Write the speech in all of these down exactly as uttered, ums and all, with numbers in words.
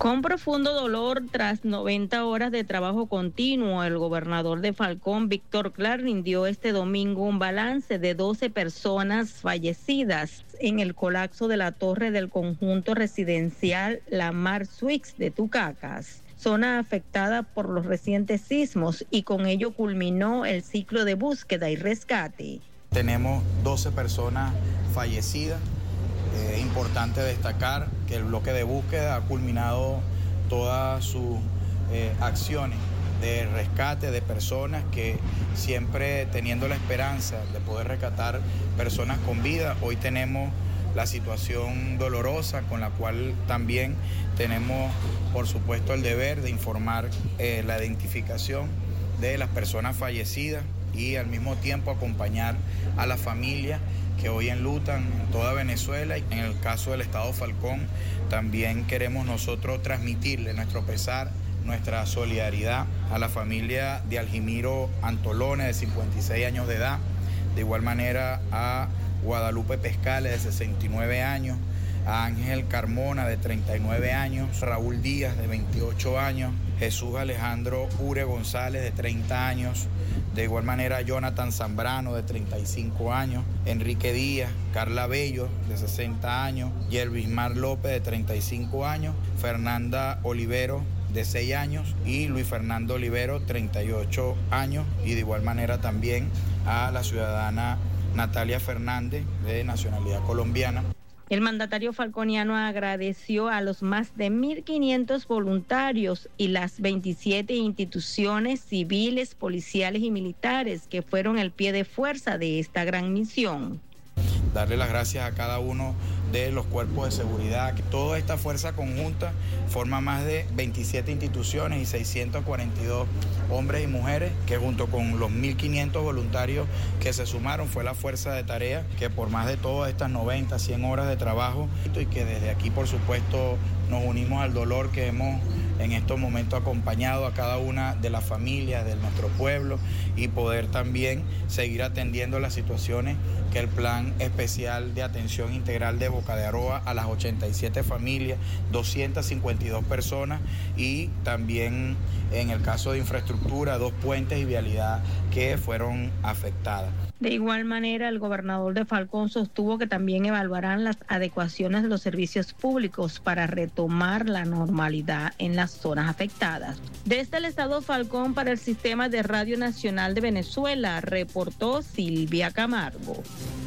Con profundo dolor, tras noventa horas de trabajo continuo, el gobernador de Falcón, Víctor Clark, rindió este domingo un balance de doce personas fallecidas en el colapso de la torre del conjunto residencial La Mar Suites de Tucacas, zona afectada por los recientes sismos, y con ello culminó el ciclo de búsqueda y rescate. Tenemos doce personas fallecidas. Es eh, importante destacar que el bloque de búsqueda ha culminado todas sus eh, acciones de rescate de personas, que siempre teniendo la esperanza de poder rescatar personas con vida. Hoy tenemos la situación dolorosa con la cual también tenemos, por supuesto, el deber de informar eh, la identificación de las personas fallecidas y al mismo tiempo acompañar a la familia que hoy enlutan en toda Venezuela. Y en el caso del estado Falcón, también queremos nosotros transmitirle nuestro pesar, nuestra solidaridad a la familia de Algimiro Antolone, de cincuenta y seis años de edad, de igual manera a Guadalupe Pescales, de sesenta y nueve años, a Ángel Carmona, de treinta y nueve años, Raúl Díaz, de veintiocho años, Jesús Alejandro Ure González, de treinta años, de igual manera Jonathan Zambrano, de treinta y cinco años, Enrique Díaz, Carla Bello, de sesenta años, Yervismar López, de treinta y cinco años, Fernanda Olivero, de seis años, y Luis Fernando Olivero, treinta y ocho años, y de igual manera también a la ciudadana Natalia Fernández, de nacionalidad colombiana. El mandatario falconiano agradeció a los más de mil quinientos voluntarios y las veintisiete instituciones civiles, policiales y militares que fueron el pie de fuerza de esta gran misión. Darle las gracias a cada uno de los cuerpos de seguridad, que toda esta fuerza conjunta forma más de veintisiete instituciones y seiscientos cuarenta y dos hombres y mujeres, que junto con los mil quinientos voluntarios que se sumaron fue la fuerza de tarea que por más de todas estas noventa, cien horas de trabajo, y que desde aquí por supuesto nos unimos al dolor que hemos en estos momentos acompañado a cada una de las familias de nuestro pueblo, y poder también seguir atendiendo las situaciones que el Plan Especial de Atención Integral de Boca de Aroa a las ochenta y siete familias, doscientas cincuenta y dos personas, y también en el caso de infraestructura, dos puentes y vialidad que fueron afectadas. De igual manera, el gobernador de Falcón sostuvo que también evaluarán las adecuaciones de los servicios públicos para retomar la normalidad en las zonas afectadas. Desde el estado Falcón, para el Sistema de Radio Nacional de Venezuela, reportó Silvia Camargo.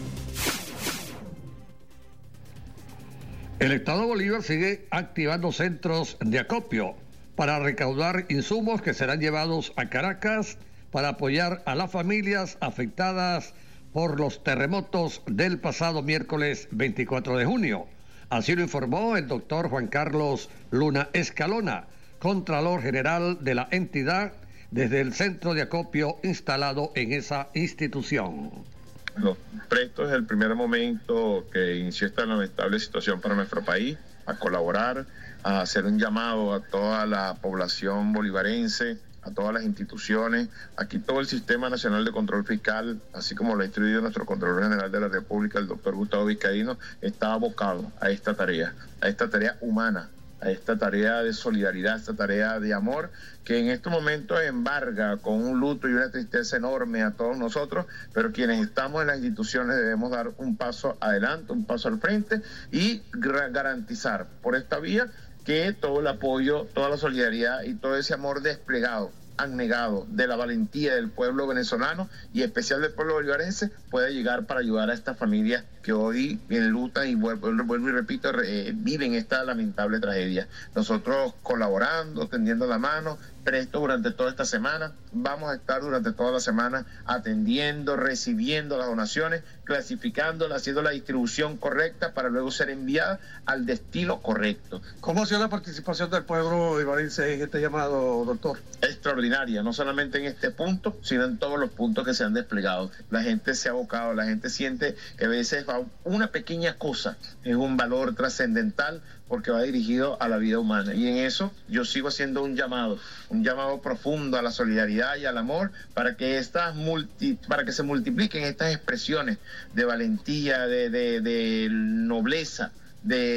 El estado Bolívar sigue activando centros de acopio para recaudar insumos que serán llevados a Caracas para apoyar a las familias afectadas por los terremotos del pasado miércoles veinticuatro de junio. Así lo informó el doctor Juan Carlos Luna Escalona, Contralor General de la entidad, desde el centro de acopio instalado en esa institución. Los presto desde el primer momento que inició esta lamentable situación para nuestro país, a colaborar, a hacer un llamado a toda la población bolivarense, a todas las instituciones. Aquí todo el Sistema Nacional de Control Fiscal, así como lo ha instruido nuestro Contralor General de la República, el doctor Gustavo Vizcaíno, está abocado a esta tarea, a esta tarea humana, a esta tarea de solidaridad, a esta tarea de amor, que en estos momentos embarga con un luto y una tristeza enorme a todos nosotros, pero quienes estamos en las instituciones debemos dar un paso adelante, un paso al frente, y garantizar por esta vía que todo el apoyo, toda la solidaridad y todo ese amor desplegado, abnegado, de la valentía del pueblo venezolano y especial del pueblo bolivarense puede llegar para ayudar a estas familias que hoy enlutan y vuelvo, vuelvo y repito, eh, viven esta lamentable tragedia. Nosotros colaborando, tendiendo la mano, presto durante toda esta semana, vamos a estar durante toda la semana atendiendo, recibiendo las donaciones, clasificándolas, haciendo la distribución correcta para luego ser enviada al destino correcto. ¿Cómo ha sido la participación del pueblo bolivarense en este llamado, doctor? Extraordinaria, no solamente en este punto, sino en todos los puntos que se han desplegado. La gente se ha abocado, la gente siente que a veces una pequeña cosa es un valor trascendental porque va dirigido a la vida humana, y en eso yo sigo haciendo un llamado, un llamado profundo a la solidaridad y al amor para que estas multi, para que se multipliquen estas expresiones de valentía, de, de, de nobleza, de